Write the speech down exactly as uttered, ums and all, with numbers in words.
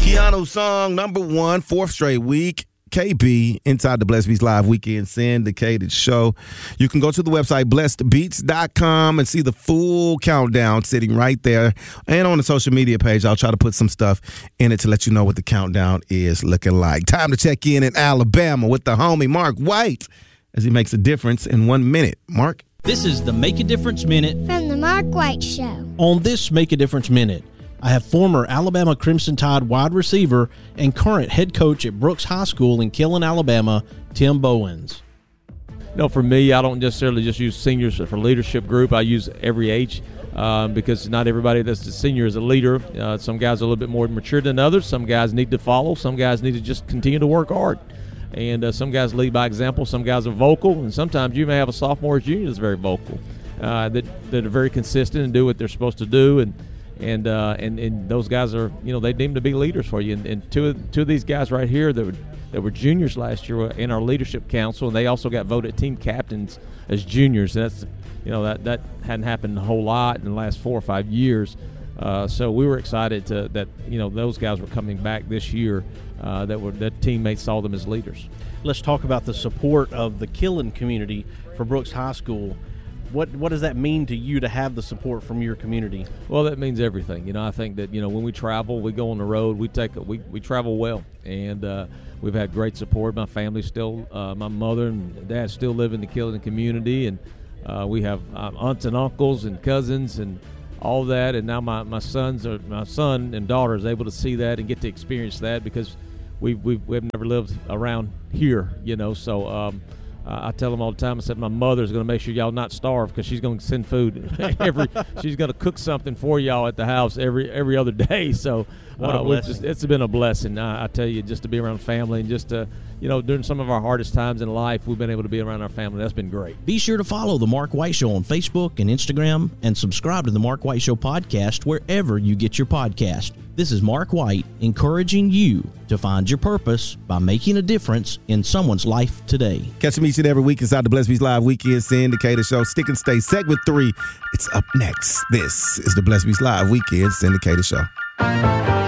Keanu song number one, fourth straight week. K B inside the Blessed Beats Live Weekend syndicated show. You can go to the website blessed beats dot com and see the full countdown sitting right there. And on the social media page, I'll try to put some stuff in it to let you know what the countdown is looking like. Time to check in in Alabama with the homie Mark White as he makes a difference in one minute. Mark? This is the Make a Difference Minute from the Mark White Show. On this Make a Difference Minute, I have former Alabama Crimson Tide wide receiver and current head coach at Brooks High School in Killen, Alabama, Tim Bowens. No, for me, I don't necessarily just use seniors for leadership group. I use every age um, because not everybody that's a senior is a leader. Uh, some guys are a little bit more mature than others. Some guys need to follow. Some guys need to just continue to work hard. And uh, some guys lead by example. Some guys are vocal. And sometimes you may have a sophomore or junior that's very vocal, uh, that, that are very consistent and do what they're supposed to do. And And, uh, and and those guys are, you know, they deem to be leaders for you. And, and two, of, two of these guys right here that were, that were juniors last year were in our leadership council, and they also got voted team captains as juniors. And that's, you know, that, that hadn't happened a whole lot in the last four or five years. Uh, so we were excited to, that, you know, those guys were coming back this year, uh, that were that teammates saw them as leaders. Let's talk about the support of the Killen community for Brooks High School. What what does that mean to you to have the support from your community? Well, that means everything. You know, I think that, you know, when we travel, we go on the road, we take we, we travel well, and uh, we've had great support. My family still, uh, my mother and dad still live in the Killen community, and uh, we have um, aunts and uncles and cousins and all that. And now my, my sons are my son and daughter is able to see that and get to experience that because we we've, we've never lived around here, you know. So. Um, Uh, I tell them all the time, I said, my mother's going to make sure y'all not starve because she's going to send food. every She's going to cook something for y'all at the house every every other day. So what a uh, blessing. Just, it's been a blessing. I, I tell you, just to be around family and just to, you know, during some of our hardest times in life, we've been able to be around our family. That's been great. Be sure to follow The Mark White Show on Facebook and Instagram and subscribe to The Mark White Show podcast wherever you get your podcast. This is Mark White encouraging you to find your purpose by making a difference in someone's life today. Catch me each and every week inside the Blessed Beats Live Weekend syndicated show. Stick and Stay segment three. It's up next. This is the Blessed Beats Live Weekend syndicated show.